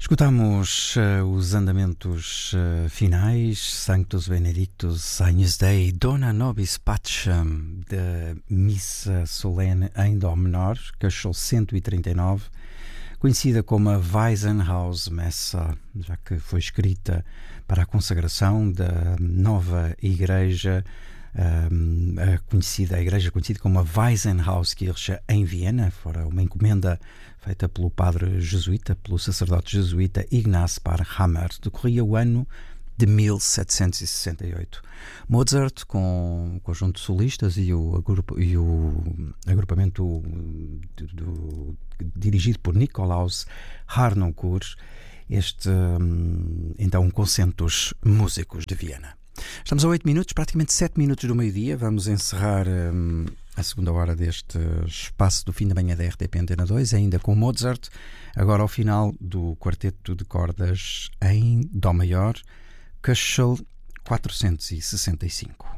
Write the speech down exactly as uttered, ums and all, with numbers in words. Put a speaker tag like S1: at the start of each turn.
S1: Escutamos uh, os andamentos uh, finais, Sanctus Benedictus Agnus Dei, Dona Nobis Pacem, da Missa Solene em Dó menor, Köchel cento e trinta e nove, conhecida como a Waisenhaus Messa, já que foi escrita para a consagração da nova igreja, um, a, conhecida, a igreja conhecida como a Waisenhauskirche em Viena. Fora uma encomenda feita pelo padre jesuíta, pelo sacerdote jesuíta Ignaz Barhammer. Decorria o ano de mil setecentos e sessenta e oito. Mozart, com o conjunto de solistas e o, agrupa, e o agrupamento do, do, dirigido por Nikolaus Harnoncourt, este, então, um concerto dos músicos de Viena. Estamos a oito minutos, praticamente sete minutos do meio-dia. Vamos encerrar um, a segunda hora deste espaço do fim da manhã da R T P Antena dois, ainda com Mozart, agora ao final do quarteto de cordas em Dó maior, Köchel quatrocentos e sessenta e cinco.